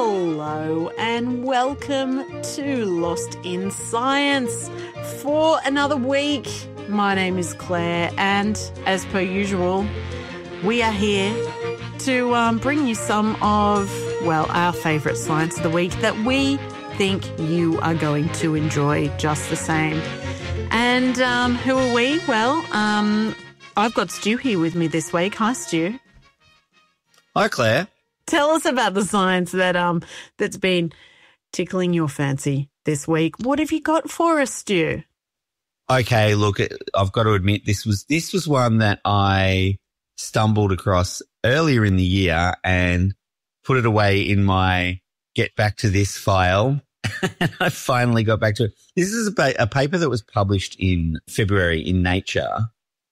Hello and welcome to Lost in Science for another week. My name is Claire and as per usual, we are here to bring you some of, well, our favourite science of the week that we think you are going to enjoy just the same. And who are we? Well, I've got Stu here with me this week. Hi, Stu. Hi, Claire. Tell us about the science that that's been tickling your fancy this week. What have you got for us, Stu? Okay, look, I've got to admit this was one that I stumbled across earlier in the year and put it away in my get back to this file. And I finally got back to it. This is a paper that was published in February in Nature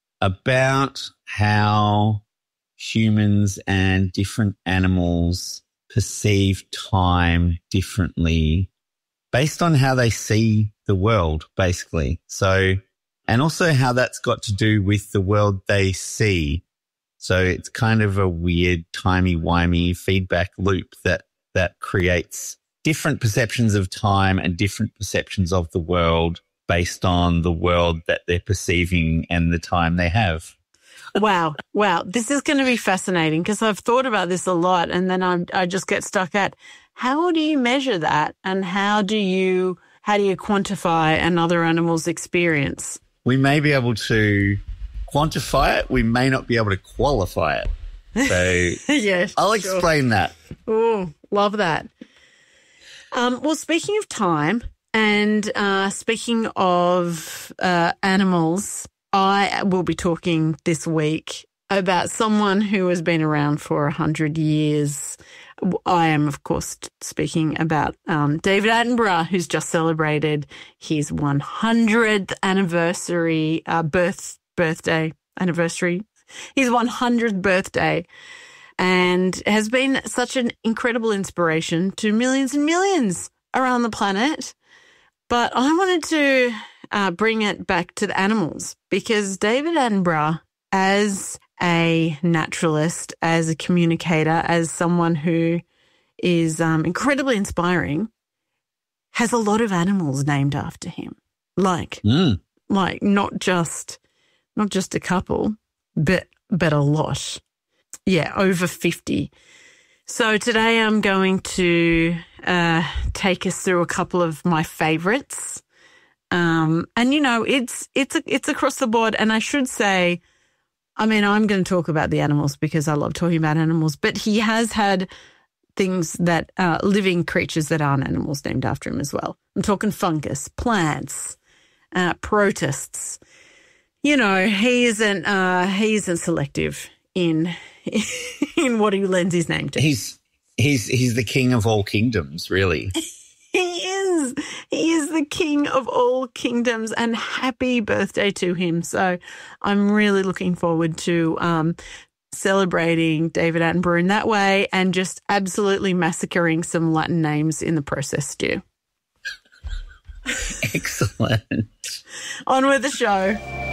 about how humans and different animals perceive time differently based on how they see the world, basically. So, and also how that's got to do with the world they see. So it's kind of a weird, timey-wimey feedback loop that creates different perceptions of time and different perceptions of the world based on the world that they're perceiving and the time they have. Wow. This is going to be fascinating because I've thought about this a lot and then I just get stuck at how do you measure that and how do you quantify another animal's experience? We may be able to quantify it. We may not be able to qualify it. So yes, I'll explain that. Oh, love that. Well, speaking of time and speaking of animals, I will be talking this week about someone who has been around for 100 years. I am, of course, speaking about David Attenborough, who's just celebrated his 100th anniversary, birthday anniversary, his 100th birthday, and has been such an incredible inspiration to millions and millions around the planet. But I wanted to bring it back to the animals because David Attenborough, as a naturalist, as a communicator, as someone who is incredibly inspiring, has a lot of animals named after him. Like not just a couple, but a lot. Yeah, over 50. So today I'm going to take us through a couple of my favorites. And you know, it's across the board. And I should say, I mean, I'm going to talk about the animals because I love talking about animals, but he has had things that living creatures that aren't animals named after him as well. I'm talking fungus, plants, protists. You know, he isn't selective in what he lends his name to. He's the king of all kingdoms, really. He is the king of all kingdoms, and happy birthday to him. So I'm really looking forward to celebrating David Attenborough in that way and just absolutely massacring some Latin names in the process, Stu. Excellent. On with the show.